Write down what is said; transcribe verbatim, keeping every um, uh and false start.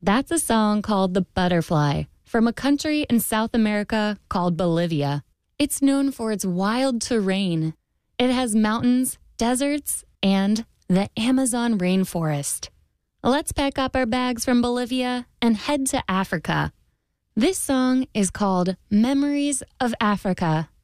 That's a song called The Butterfly from a country in South America called Bolivia. It's known for its wild terrain. It has mountains, deserts, and the Amazon rainforest. Let's pack up our bags from Bolivia and head to Africa. This song is called Memories of Africa.